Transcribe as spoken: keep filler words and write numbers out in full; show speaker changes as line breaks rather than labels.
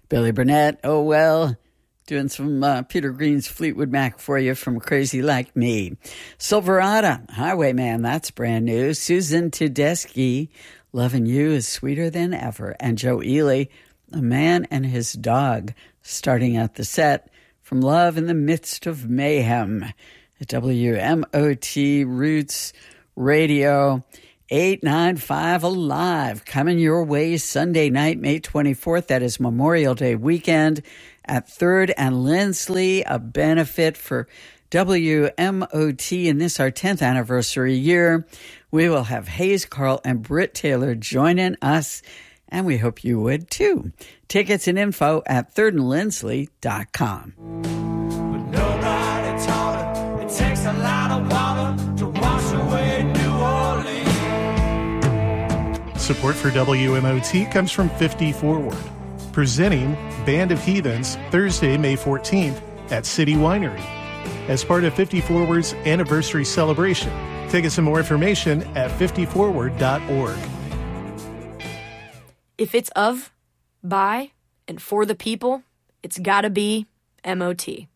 Billy Burnett, oh well, doing some uh, Peter Green's Fleetwood Mac for you from Crazy Like Me. Silverado, Highwayman, that's brand new. Susan Tedeschi, Loving You is Sweeter Than Ever. And Joe Ely, A Man and His Dog, starting out the set from Love in the Midst of Mayhem at W M O T Roots Radio. eight ninety-five Alive, coming your way Sunday night, May twenty-fourth. That is Memorial Day weekend at third and Lindsley, a benefit for W M O T in this, our tenth anniversary year. We will have Hayes Carl and Britt Taylor joining us, and we hope you would too. Tickets and info at third and lindsley dot com.
But nobody taught her it takes a lot of water to wash away New Orleans.
Support for W M O T comes from fifty Forward, presenting Band of Heathens Thursday, May fourteenth at City Winery as part of fifty Forward's anniversary celebration. Tickets and more information at fifty forward dot org.
If it's of, by, and for the people, it's gotta be M O T.